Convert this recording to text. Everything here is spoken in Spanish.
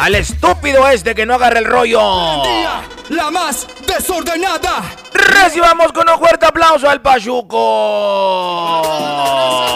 al estúpido este que no agarra el rollo. La más desordenada. Recibamos con un fuerte aplauso al Pachuco.